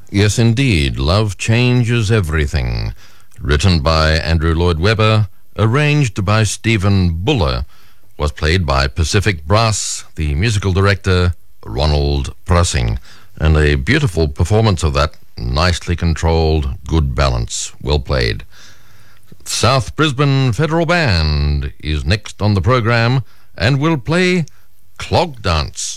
Yes, indeed. Love Changes Everything. Written by Andrew Lloyd Webber, arranged by Stephen Buller, was played by Pacific Brass, the musical director Ronald Prussing, and a beautiful performance of that, nicely controlled, good balance, well played. South Brisbane Federal Band is next on the program and will play Clog Dance.